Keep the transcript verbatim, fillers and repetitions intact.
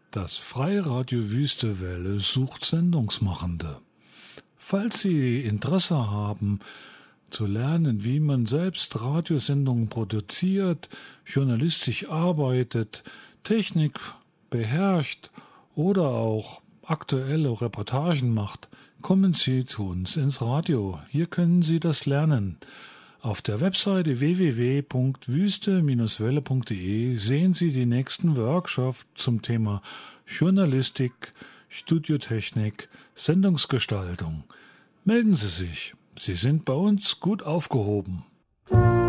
Das Freiradio Wüstewelle sucht Sendungsmachende. Falls Sie Interesse haben, zu lernen, wie man selbst Radiosendungen produziert, journalistisch arbeitet, Technik beherrscht oder auch aktuelle Reportagen macht, kommen Sie zu uns ins Radio. Hier können Sie das lernen. Auf der Webseite w w w punkt wüste welle punkt de sehen Sie die nächsten Workshops zum Thema Journalistik, Studiotechnik, Sendungsgestaltung. Melden Sie sich. Sie sind bei uns gut aufgehoben.